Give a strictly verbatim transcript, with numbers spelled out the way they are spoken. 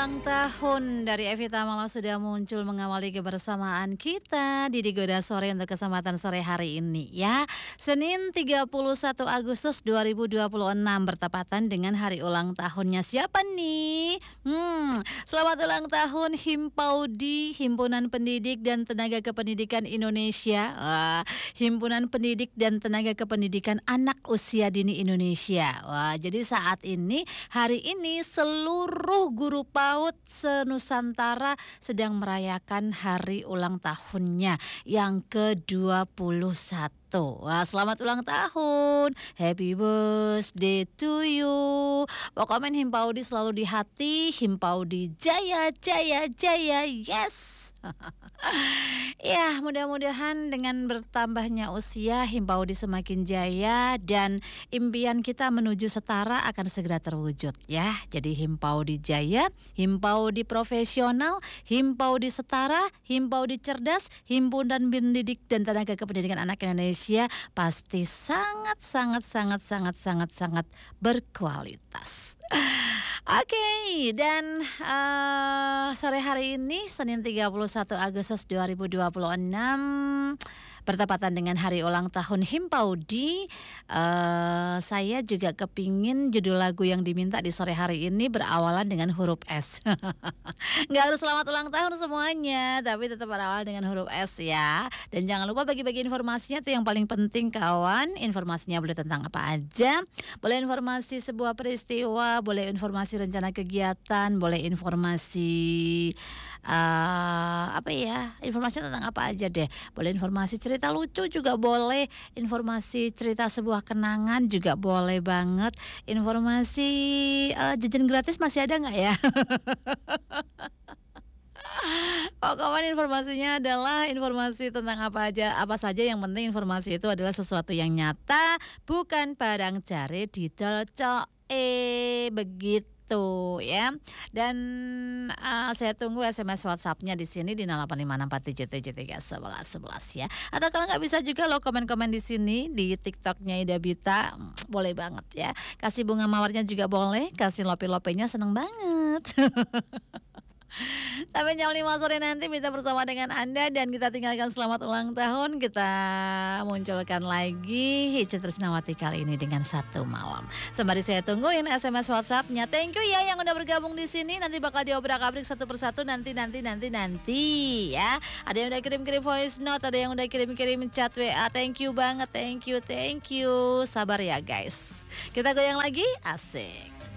ulang tahun dari Evita Mala sudah muncul mengawali kebersamaan kita di Digoda Sore untuk kesempatan sore hari ini ya. Senin tiga puluh satu Agustus dua ribu dua puluh enam bertepatan dengan hari ulang tahunnya siapa nih? Hmm, selamat ulang tahun Himpaudi, Himpunan Pendidik dan Tenaga Kependidikan Indonesia. Wah, Himpunan Pendidik dan Tenaga Kependidikan Anak Usia Dini Indonesia. Wah, jadi saat ini hari ini seluruh guru PAUD se-Nusantara sedang merayakan hari ulang tahunnya yang ke dua puluh satu. Wah, selamat ulang tahun. Happy birthday to you. Pokoknya Himpaudi selalu di hati. Himpaudi jaya jaya jaya. Yes. Ya, mudah-mudahan dengan bertambahnya usia Himpaudi semakin jaya dan impian kita menuju setara akan segera terwujud ya. Jadi Himpaudi jaya, Himpaudi profesional, Himpaudi setara, Himpaudi cerdas, Himpunan Pendidik dan Tenaga Kependidikan Anak Indonesia pasti sangat sangat sangat sangat sangat sangat berkualitas. Oke, okay, dan uh, sore hari ini Senin tiga puluh satu Agustus dua ribu dua puluh enam bertepatan dengan hari ulang tahun Himpaudi. uh, Saya juga kepingin judul lagu yang diminta di sore hari ini berawalan dengan huruf S. Nggak harus selamat ulang tahun semuanya, tapi tetap berawal dengan huruf S ya. Dan jangan lupa bagi-bagi informasinya itu yang paling penting kawan. Informasinya boleh tentang apa aja. Boleh informasi sebuah peristiwa, boleh informasi rencana kegiatan, boleh informasi uh, apa ya, informasinya tentang apa aja deh. Boleh informasi cerita lucu juga boleh, informasi cerita sebuah kenangan juga boleh banget. Informasi uh, jajan gratis masih ada nggak ya? Pokoknya informasinya adalah informasi tentang apa aja, apa saja yang penting informasi itu adalah sesuatu yang nyata, bukan barang jare didol coe, begitu ya. Dan uh, saya tunggu S M S WhatsApp-nya di sini di nol delapan lima enam empat tujuh tujuh tiga satu satu satu ya. Atau kalau nggak bisa juga lo komen-komen di sini di TikTok-nya Ida Bita, hmm, boleh banget ya. Kasih bunga mawarnya juga boleh, kasih lope-lopenya seneng banget. Sampai jam lima sore nanti kita bersama dengan Anda dan kita tinggalkan selamat ulang tahun. Kita munculkan lagi Ica Trisnawati kali ini dengan satu malam. Sembari saya tungguin S M S WhatsApp-nya. Thank you ya yang udah bergabung di sini. Nanti bakal diobrak-abrik satu persatu nanti nanti nanti nanti ya. Ada yang udah kirim-kirim voice note, ada yang udah kirim-kirim chat W A. Thank you banget, thank you, thank you. Sabar ya guys. Kita goyang lagi, asik.